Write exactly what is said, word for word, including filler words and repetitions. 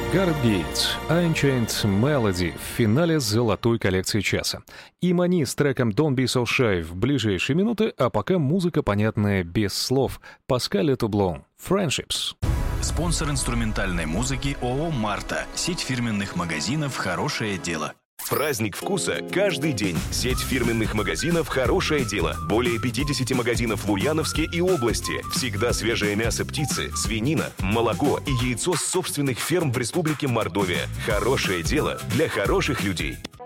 Гаррет Гейтс, Unchained Melody в финале золотой коллекции часа. И Мани с треком Don't Be So Shy в ближайшие минуты, а пока музыка, понятная без слов. Паскаль Тублон, Friendships. Спонсор инструментальной музыки ООО «Марта». Сеть фирменных магазинов «Хорошее дело». Праздник вкуса каждый день. Сеть фирменных магазинов «Хорошее дело». Более пятьдесят магазинов в Ульяновске и области. Всегда свежее мясо птицы, свинина, молоко и яйцо с собственных ферм в Республике Мордовия. «Хорошее дело» для хороших людей.